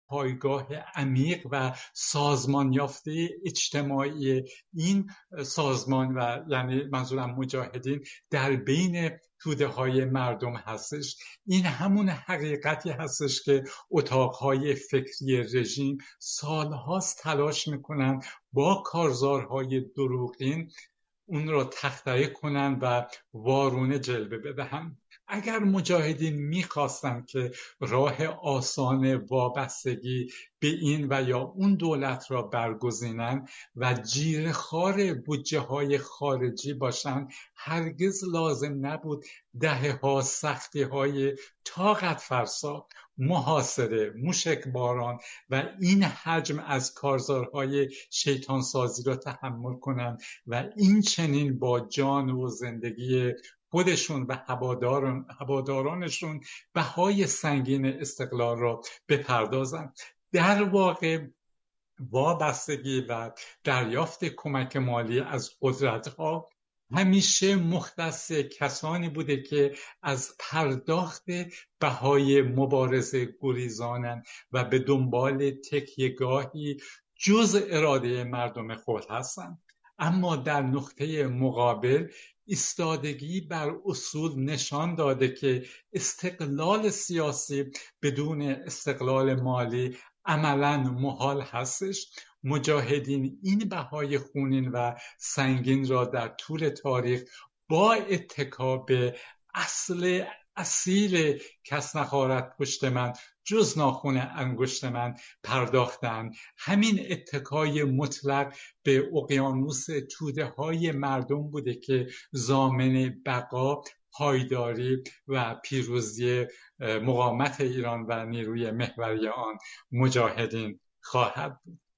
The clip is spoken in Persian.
پایگاه عمیق و سازمان یافته اجتماعی این سازمان و یعنی منظورم مجاهدین در بین توده های مردم هستش. این همون حقیقتی هستش که اتاقهای فکری رژیم سالهاست تلاش میکنن با کارزارهای دروغین اون را تخطئه کنن و وارونه جلوه بدهن. اگر مجاهدین میخواستن که راه آسان وابستگی به این و یا اون دولت را برگزینن و جیره‌خوار بودجه های خارجی باشن، هرگز لازم نبود دهه‌ها سختی های طاقت فرسا، محاصره، موشک باران و این حجم از کارزارهای شیطان سازی را تحمل کنند و این چنین با جان و زندگی خودشون و هوادارانشون بهای سنگین استقلال را بپردازند. در واقع وابستگی و دریافت کمک مالی از قدرت‌ها همیشه مختص کسانی بوده که از پرداخت بهای مبارزه گریزانند و به دنبال تکیه‌گاهی جز اراده مردم خود هستند. اما در نقطه مقابل ایستادگی بر اصول نشان داده که استقلال سیاسی بدون استقلال مالی عملاً محال هستش. مجاهدین این بهای خونین و سنگین را در طول تاریخ با اتکا به اصیل کس نخارد پشت من جز ناخن انگشت من پرداختند. همین اتکای مطلق به اقیانوس توده های مردم بوده که ضامن بقا، پایداری و پیروزی مقاومت ایران و نیروی محوری آن مجاهدین خواهد بود.